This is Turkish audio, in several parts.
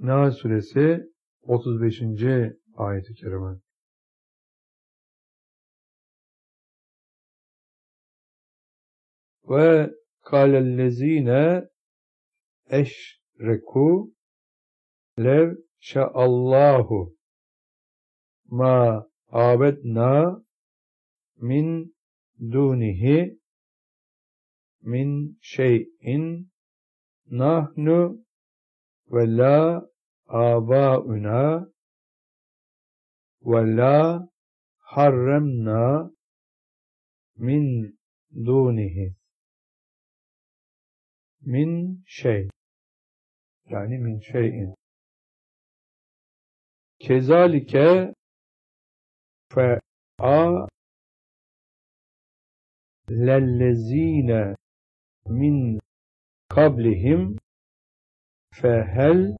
Nahl suresi 35. ayet-i kerime. Ve kâlellezîne eşrekû lev şe'allâhu ma abednâ min dûnihi min şey'in nahnu ve la âbâ'una ve la harremna min dûnihi min şey, yani min şeyin. Kezalike fe'a lellezine min kablihim fehel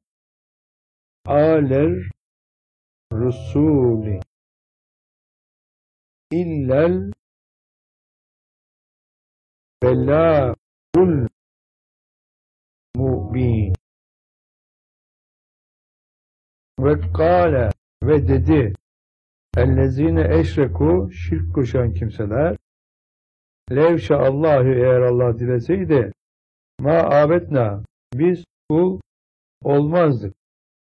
aler rusuli illel belâgul mubin. Ve kâle, ve dedi, ellezine eşreku, şirk koşan kimseler, levşeallahu, eğer Allah dileseydi, ma abetna, biz kul olmazdık.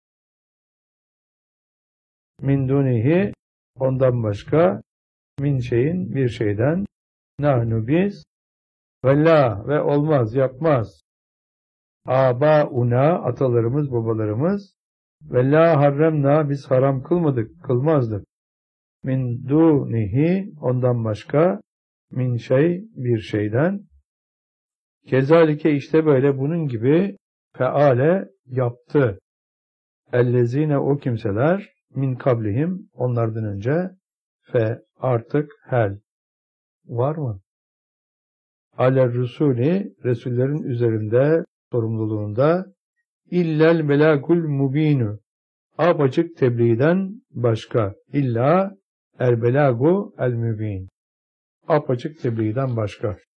Min dunihi, ondan başka, min şeyin, bir şeyden, nahnu biz, ve la, ve olmaz, yapmaz. Âbâ'una, atalarımız, babalarımız, ve la harremna, biz haram kılmadık, kılmazdık. Min dunihi, ondan başka, min şey, bir şeyden. Kezalike, işte böyle, bunun gibi, feale, yaptı. Ellezine, o kimseler, min kablihim, onlardan önce, fe, artık, hel. Var mı? Aler Rusuli, Resullerin üzerinde, sorumluluğunda, illel belagul mubinu, apaçık tebliğden başka, illa el belagu el mübin, apaçık tebliğden başka.